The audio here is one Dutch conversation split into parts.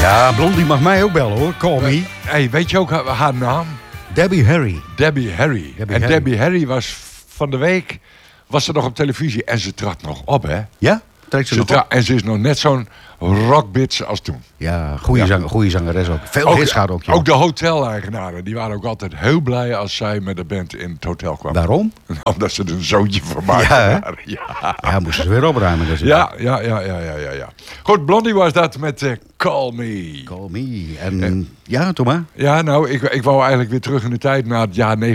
Ja, Blondie mag mij ook bellen hoor. Call me. Hey, weet je ook haar naam? Debbie Harry. Debbie Harry. Debbie Harry was van de week was ze nog op televisie. En ze trad nog op, hè? Ja? Trekt ze nog op? En ze is nog net zo'n rockbitch als toen. Ja, goede zangeres ook. Veel hits gaat ook, joh. Ook de hoteleigenaren, die waren ook altijd heel blij als zij met de band in het hotel kwam. Waarom? Omdat ze er een zoontje van maakten. Ja, moesten ze weer opruimen. Dus ja. Goed, Blondie was dat met Call Me. Call Me. En ja, Thomas? Ja, nou, ik wou eigenlijk weer terug in de tijd naar het jaar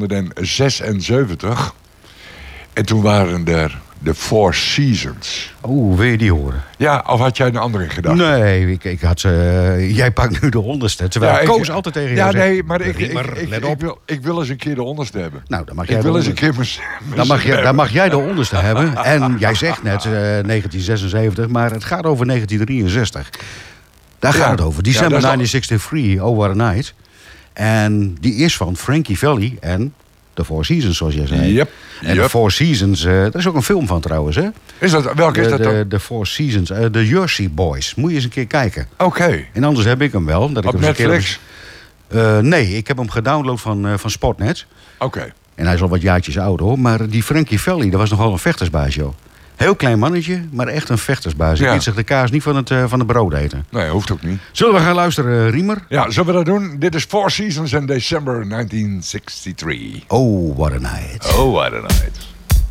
1976. En toen waren er de Four Seasons. Oh, wil je die horen? Ja, of had jij een andere gedachte? Nee, ik had jij pakt nu de onderste. Terwijl Koos altijd tegen jou zegt... nee, maar ik wil eens een keer de onderste hebben. Nou, dan mag jij Dan mag jij de onderste hebben. En jij zegt net 1976, maar het gaat over 1963. Daar gaat het over. December 1963, Oh What a Night. En die is van Frankie Valli en... The Four Seasons, zoals jij zei. Yep. En The Four Seasons, daar is ook een film van trouwens, hè? Welke is dat dan? The Four Seasons, The Jersey Boys. Moet je eens een keer kijken. Oké. En anders heb ik hem wel. Dat op ik Netflix? Nee, ik heb hem gedownload van Spotnet. Oké. En hij is al wat jaartjes ouder, hoor. Maar die Frankie Valli, dat was nogal een vechtersbaas, joh. Heel klein mannetje, maar echt een vechtersbaas. Je kunt zich de kaas niet van het brood eten. Nee, hoeft ook niet. Zullen we gaan luisteren, Riemer? Ja, zullen we dat doen? Dit is Four Seasons in December 1963. Oh, what a night. Oh, what a night.